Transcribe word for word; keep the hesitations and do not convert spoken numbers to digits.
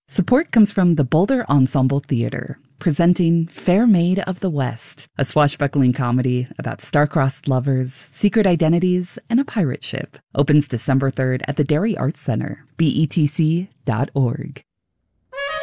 Support comes from the Boulder Ensemble Theater, presenting Fair Maid of the West, a swashbuckling comedy about star-crossed lovers, secret identities, and a pirate ship. Opens December third at the Dairy Arts Center, B E T C dot org.